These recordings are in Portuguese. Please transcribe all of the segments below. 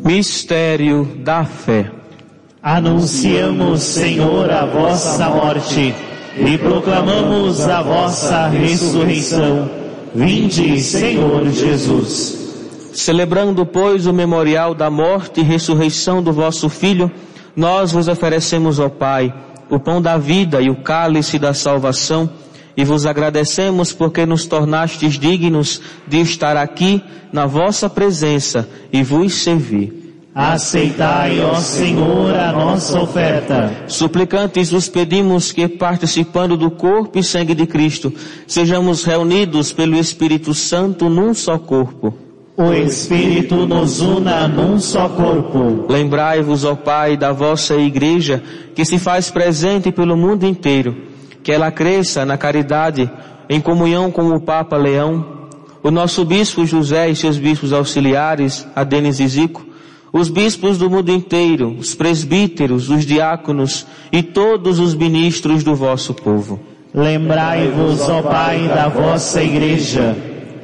Mistério da fé. Anunciamos, Senhor, a vossa morte e proclamamos a vossa ressurreição. Vinde, Senhor Jesus. Celebrando, pois, o memorial da morte e ressurreição do vosso Filho, nós vos oferecemos, ó Pai, o pão da vida e o cálice da salvação, e vos agradecemos porque nos tornastes dignos de estar aqui na vossa presença e vos servir. Aceitai, ó Senhor, a nossa oferta. Suplicantes vos pedimos que, participando do corpo e sangue de Cristo, sejamos reunidos pelo Espírito Santo num só corpo. O Espírito nos una num só corpo. Lembrai-vos, ó Pai, da vossa Igreja, que se faz presente pelo mundo inteiro, que ela cresça na caridade, em comunhão com o Papa Leão, o nosso Bispo José e seus bispos auxiliares, Adenes e Zico, os bispos do mundo inteiro, os presbíteros, os diáconos e todos os ministros do vosso povo. Lembrai-vos, ó Pai, da vossa Igreja.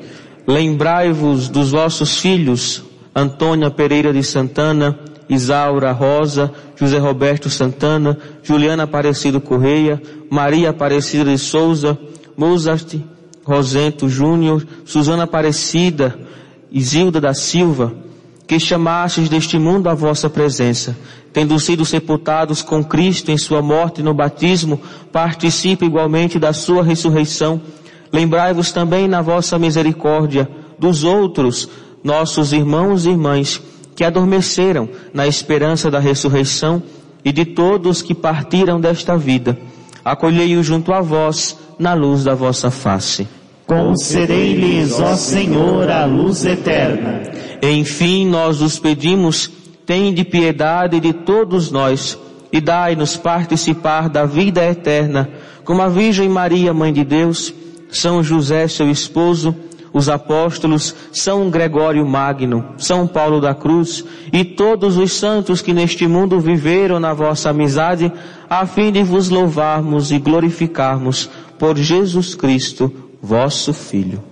Lembrai-vos dos vossos filhos, Antônia Pereira de Santana, Isaura Rosa, José Roberto Santana, Juliana Aparecido Correia, Maria Aparecida de Souza, Mozart Rosento Júnior, Suzana Aparecida, Isilda da Silva, que chamastes deste mundo à vossa presença, tendo sido sepultados com Cristo em sua morte no batismo, participe igualmente da sua ressurreição. Lembrai-vos também na vossa misericórdia dos outros, nossos irmãos e irmãs, que adormeceram na esperança da ressurreição, e de todos que partiram desta vida. Acolhei-os junto a vós, na luz da vossa face. Concedei-lhes, ó Senhor, a luz eterna. Enfim, nós os pedimos, tende piedade de todos nós, e dai-nos participar da vida eterna, como a Virgem Maria, Mãe de Deus, São José, seu esposo, os apóstolos, São Gregório Magno, São Paulo da Cruz e todos os santos que neste mundo viveram na vossa amizade, a fim de vos louvarmos e glorificarmos por Jesus Cristo, vosso Filho.